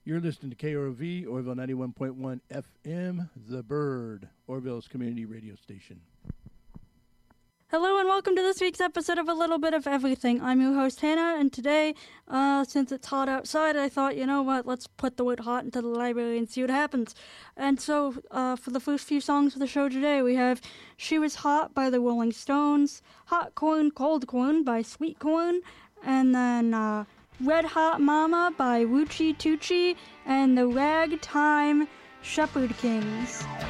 You're listening to KROV, Orville 91.1 FM, The Bird, Orville's community radio station. Hello and welcome to this week's episode of A Little Bit of Everything. I'm your host, Hannah, and today, since it's hot outside, I thought, you know what, let's put the word hot into the library and see what happens. And so, for the first few songs of the show today, we have She Was Hot by the Rolling Stones, Hot Corn, Cold Corn by Sweet Corn, and then Red Hot Mama by Woochie Toochie, and the Ragtime Shepherd Kings.